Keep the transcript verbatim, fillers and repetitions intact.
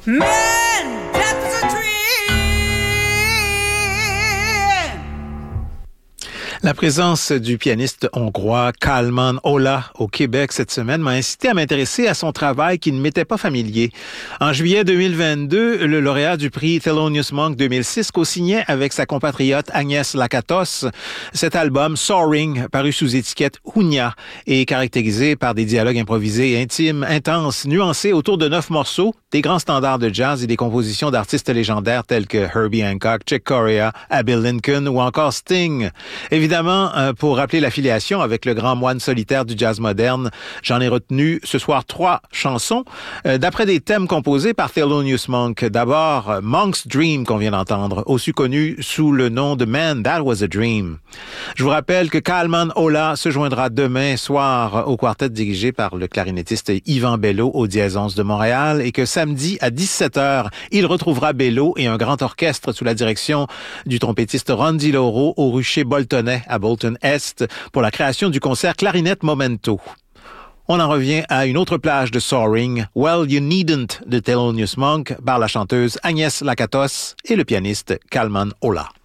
Man, that's a dream. La présence du pianiste hongrois Kálmán Olah au Québec cette semaine m'a incité à m'intéresser à son travail qui ne m'était pas familier. En juillet deux mille vingt-deux, le lauréat du prix Thelonious Monk deux mille six co-signait avec sa compatriote Agnès Lakatos cet album Soaring, paru sous étiquette Hunya et caractérisé par des dialogues improvisés, intimes, intenses, nuancés autour de neuf morceaux, des grands standards de jazz et des compositions d'artistes légendaires tels que Herbie Hancock, Chick Corea, Abbey Lincoln ou encore Sting. Évidemment, pour rappeler l'affiliation avec le grand moine solitaire du jazz moderne, j'en ai retenu ce soir trois chansons d'après des thèmes composés par Thelonious Monk. D'abord, Monk's Dream qu'on vient d'entendre, aussi connu sous le nom de Man, That Was a Dream. Je vous rappelle que Kálmán Olah se joindra demain soir au quartet dirigé par le clarinettiste Yvan Bello au Diésonce de Montréal et que samedi à dix-sept heures, il retrouvera Bello et un grand orchestre sous la direction du trompettiste Randy Loro au Rucher Boltonais à Bolton Est pour la création du concert Clarinette Momento. On en revient à une autre plage de Soaring, Well You Needn't de Thelonious Monk par la chanteuse Agnès Lakatos et le pianiste Kálmán Olah.